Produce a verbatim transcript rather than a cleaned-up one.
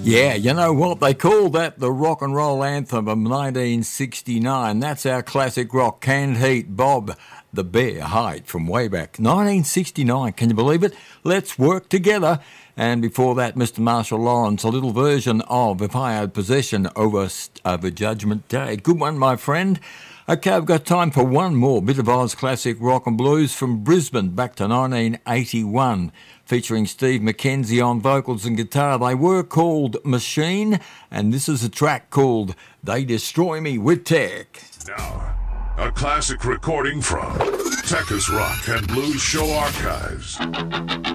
Yeah, you know what? They call that the rock and roll anthem of nineteen sixty-nine. That's our classic rock, Canned Heat, Bob the Bear Height from way back. nineteen sixty-nine, can you believe it? Let's work together. And before that, Mister Marshall Lawrence, a little version of If I Had Possession over, over Judgment Day. Good one, my friend. Okay, I've got time for one more bit of Oz classic rock and blues from Brisbane back to nineteen eighty-one, featuring Steve McKenzie on vocals and guitar. They were called Machine, and this is a track called They Destroy Me with Tech. Now, a classic recording from Tech's Rock and Blues Show Archives.